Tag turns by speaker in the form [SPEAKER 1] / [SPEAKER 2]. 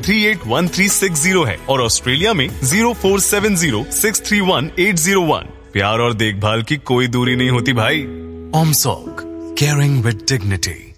[SPEAKER 1] 381360 है और ऑस्ट्रेलिया में 0470631801। प्यार और देखभाल की कोई दूरी नहीं होती भाई। ऑमसॉक, केयरिंग विद डिग्निटी।